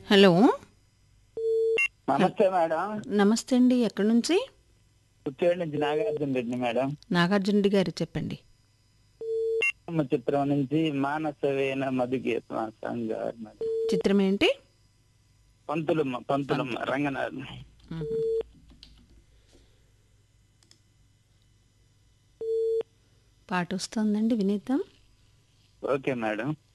Hello. నమస్తే madam. నమస్తే అండి. ఎక్కడి నుంచి? పుత్తేడు నుంచి నాగార్జున రెడ్డి మేడం. నాగార్జున రెడ్డి గారు చెప్పండి. చిత్రం నుంచి మానసవేన మధుగీత సాంగ్ మేడం. చిత్రం ఏంటి? పంతులమ్మ రంగనాథ్. మ్మ్. పాట వస్తుందండి, వినేద్దాం. Okay madam.